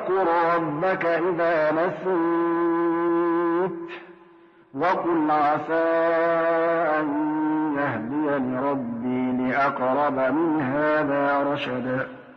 واذكر ربك إذا نسيت وقل عسى أن يهديني ربي لأقرب من هذا رشدا